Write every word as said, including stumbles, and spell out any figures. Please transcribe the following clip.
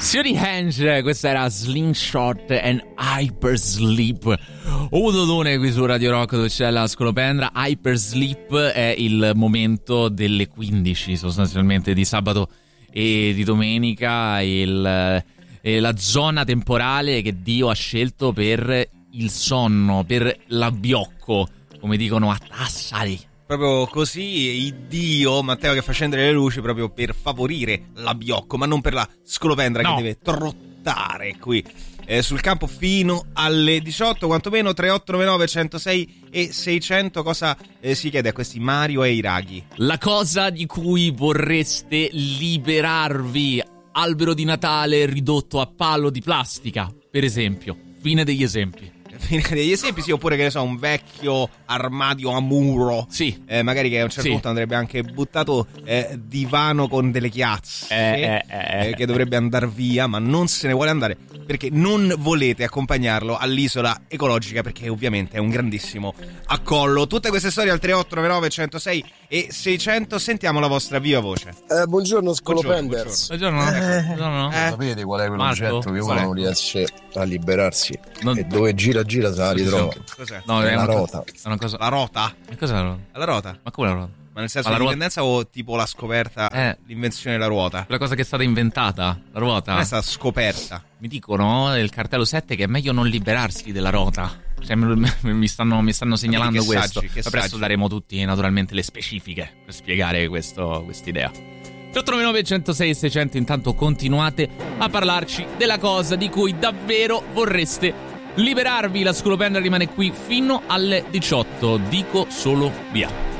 Sioni Henge, questa era Slingshot and Hypersleep. Un dodone qui su Radio Rock dove c'è la scolopendra. Hypersleep è il momento delle quindici sostanzialmente di sabato e di domenica, il, è la zona temporale che Dio ha scelto per il sonno, per l'abbiocco, come dicono a Tassari. Proprio così, il Dio, Matteo che fa scendere le luci proprio per favorire l'abbiocco, ma non per la scolopendra, no, che deve trottare qui eh, sul campo fino alle diciotto, quantomeno. Tre otto nove nove uno zero sei e seicento. Cosa eh, si chiede a questi Mario e Iraghi? La cosa di cui vorreste liberarvi: albero di Natale ridotto a palo di plastica, per esempio. Fine degli esempi. Fine degli esempi, sì, oppure che ne so, un vecchio armadio a muro, sì, eh, magari che a un certo sì. punto andrebbe anche buttato, eh, divano con delle chiazze, eh, eh, eh, eh, che dovrebbe andare via, ma non se ne vuole andare perché non volete accompagnarlo all'isola ecologica, perché ovviamente è un grandissimo accollo. Tutte queste storie al tre otto nove nove uno zero sei e seicento. Sentiamo la vostra viva voce. Eh, buongiorno Scolopenders. Buongiorno, buongiorno. buongiorno. Eh. Sapete qual è quell'oggetto Marco? che uno Qual è? non riesce a liberarsi Non- e dove gira gira se la ritrova? Cos'è? No, È è la una rota. cosa- è una cosa. La rota? Ma cos'è la rota? La rota? Ma come la rota? Ma nel senso Ma di la ruota- dipendenza o tipo la scoperta, Eh. l'invenzione della ruota? Quella cosa che è stata inventata, la ruota. Non è stata scoperta. Mi dicono nel cartello sette che è meglio non liberarsi della rota. Cioè, mi, mi stanno, mi stanno segnalando Che questo. saggi, che Poi presto saggi. daremo tutti naturalmente le specifiche per spiegare questo quest'idea. tre otto nove nove uno zero sei e seicento. Intanto continuate a parlarci della cosa di cui davvero vorreste liberarvi. La scolopendra rimane qui fino alle diciotto. Dico solo via.